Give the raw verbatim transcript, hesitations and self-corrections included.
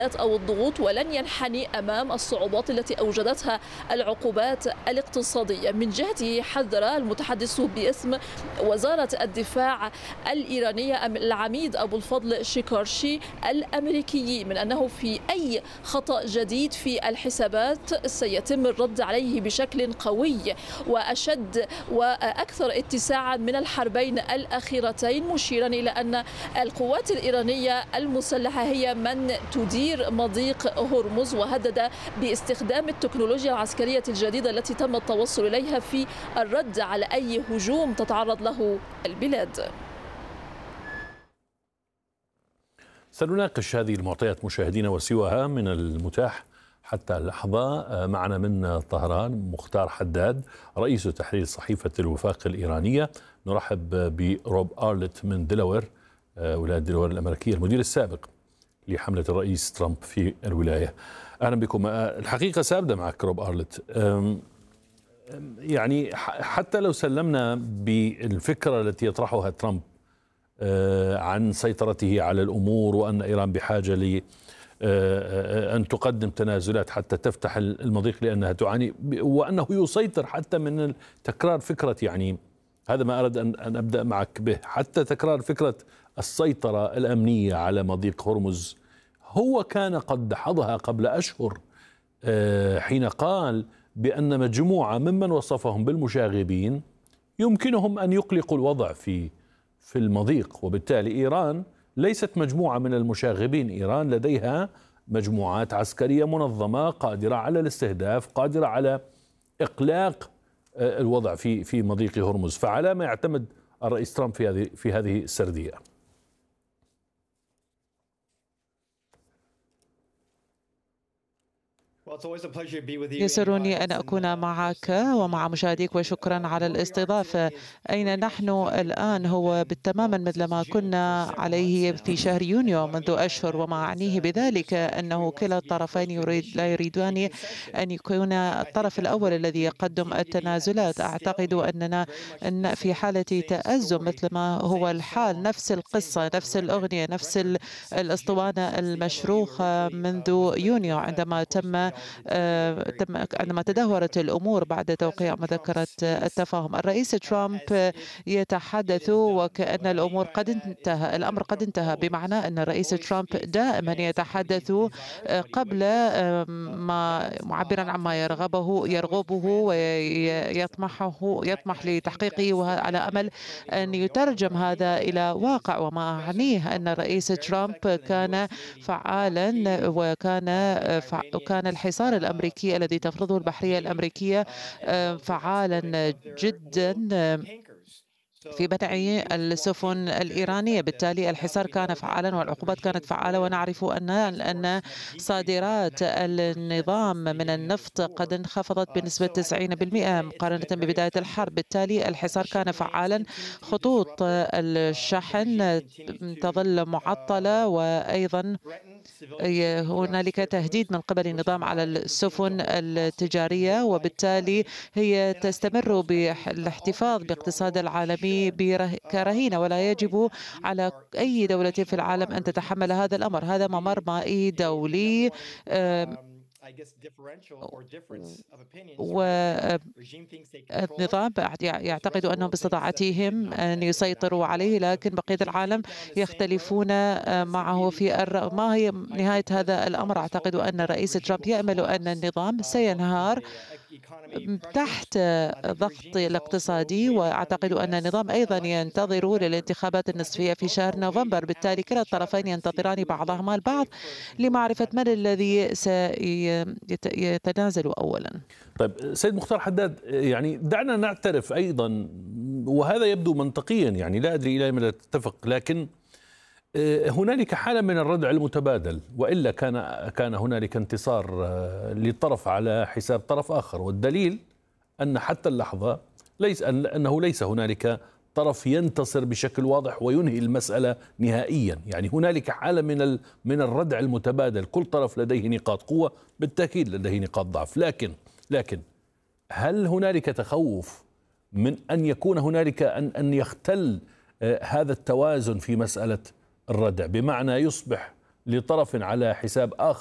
أو الضغوط، ولن ينحني أمام الصعوبات التي أوجدتها العقوبات الاقتصادية. من جهته حذر المتحدث باسم وزارة الدفاع الإيرانية العميد أبو الفضل شيكارشي الأمريكي من أنه في أي خطأ جديد في الحسابات سيتم الرد عليه بشكل قوي وأشد وأكثر اتساعا من الحربين الأخيرتين، مشيرا إلى أن القوات الإيرانية المسلحة هي من تدير مضيق هرمز، وهدد باستخدام التكنولوجيا العسكرية الجديدة التي تم التوصل إليها في الرد على أي هجوم تتعرض له البلاد. سنناقش هذه المعطيات مشاهدينا وسواها من المتاح حتى اللحظة. معنا من طهران مختار حداد رئيس تحرير صحيفة الوفاق الإيرانية. نرحب بروب آرلت من ديلاوير، ولاية ديلاوير الأمريكية، المدير السابق لحملة الرئيس ترامب في الولاية. أهلا بكم. الحقيقة سأبدأ معك روب آرلت. يعني حتى لو سلمنا بالفكرة التي يطرحها ترامب عن سيطرته على الأمور وأن إيران بحاجة ل أن تقدم تنازلات حتى تفتح المضيق لأنها تعاني، وأنه يسيطر حتى من تكرار فكرة، يعني هذا ما أرد أن أبدأ معك به، حتى تكرار فكرة السيطرة الأمنية على مضيق هرمز. هو كان قد دحضها قبل أشهر حين قال بأن مجموعة ممن وصفهم بالمشاغبين يمكنهم أن يقلقوا الوضع في في المضيق، وبالتالي إيران ليست مجموعة من المشاغبين. إيران لديها مجموعات عسكرية منظمة قادرة على الاستهداف، قادرة على إقلاق الوضع في في مضيق هرمز. فعلى ما يعتمد الرئيس ترامب في هذه في هذه السردية؟ يسرني أن أكون معك ومع مشاهديك، وشكرا على الاستضافة. أين نحن الآن هو بالتماما مثل ما كنا عليه في شهر يونيو منذ أشهر، وما أعنيه بذلك أنه كلا الطرفين يريد لا يريدان أن يكون الطرف الأول الذي يقدم التنازلات. أعتقد أننا أن في حالة تأزم مثل ما هو الحال، نفس القصة، نفس الأغنية، نفس الأسطوانة المشروخة منذ يونيو عندما تم عندما تدهورت الأمور بعد توقيع مذكرة التفاهم. الرئيس ترامب يتحدث وكأن الأمور قد انتهى، الأمر قد انتهى، بمعنى أن الرئيس ترامب دائما يتحدث قبل ما معبرا عما يرغبه يرغبه ويطمحه يطمح لتحقيقه، وعلى أمل أن يترجم هذا إلى واقع. وما أعنيه أن الرئيس ترامب كان فعالا، وكان وكان الحصار الأمريكي الذي تفرضه البحرية الأمريكية فعالا جدا في منع السفن الإيرانية. بالتالي الحصار كان فعالا والعقوبات كانت فعالة، ونعرف أن أن صادرات النظام من النفط قد انخفضت بنسبة تسعين بالمئة مقارنة ببداية الحرب. بالتالي الحصار كان فعالا، خطوط الشحن تظل معطلة، وأيضا هنالك تهديد من قبل النظام على السفن التجارية، وبالتالي هي تستمر بالاحتفاظ باقتصاد العالمي كرهينة، ولا يجب على أي دولة في العالم أن تتحمل هذا الأمر. هذا ممر مائي دولي، والنظام يعتقد أنهم باستطاعتهم أن يسيطروا عليه، لكن بقية العالم يختلفون معه في الرأي. ما هي نهاية هذا الأمر؟ أعتقد أن الرئيس ترامب يأمل أن النظام سينهار تحت ضغط الاقتصادي، وأعتقد أن النظام أيضا ينتظر للانتخابات النصفية في شهر نوفمبر. بالتالي كلا الطرفين ينتظران بعضهما البعض لمعرفة من الذي سيتنازل أولا. طيب سيد مختار حداد، يعني دعنا نعترف أيضا، وهذا يبدو منطقيا، يعني لا أدري إلى مدى تتفق، لكن هنالك حالة من الردع المتبادل، وإلا كان كان هنالك انتصار لطرف على حساب طرف آخر. والدليل أن حتى اللحظة ليس أنه ليس هنالك طرف ينتصر بشكل واضح وينهي المسألة نهائيا. يعني هنالك حالة من من الردع المتبادل، كل طرف لديه نقاط قوة، بالتأكيد لديه نقاط ضعف، لكن لكن هل هنالك تخوف من أن يكون هنالك أن أن يختل هذا التوازن في مسألة الردع، بمعنى يصبح لطرف على حساب آخر